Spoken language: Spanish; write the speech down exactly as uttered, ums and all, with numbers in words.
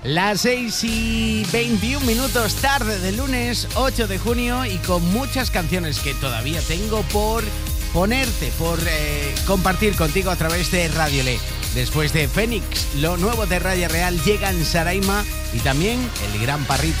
Las seis y veintiún minutos tarde del lunes ocho de junio y con muchas canciones que todavía tengo por ponerte, por eh, compartir contigo a través de Radio Le. Después de Fénix, lo nuevo de Raya Real, llegan Saraima y también El Gran Parrita.